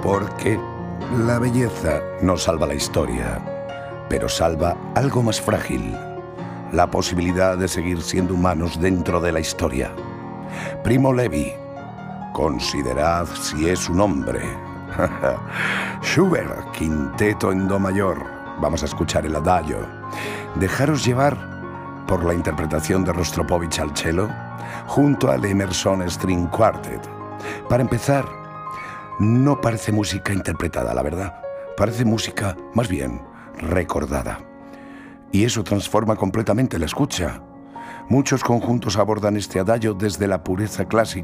Porque la belleza no salva la historia, pero salva algo más frágil, la posibilidad de seguir siendo humanos dentro de la historia. Primo Levi, considerad si es un hombre. Schubert, quinteto en do mayor. Vamos a escuchar el adagio. Dejaros llevar por la interpretación de Rostropovich al cello, junto al Emerson String Quartet. Para empezar, no parece música interpretada, la verdad. Parece música, más bien, recordada. Y eso transforma completamente la escucha. Muchos conjuntos abordan este adagio desde la pureza clásica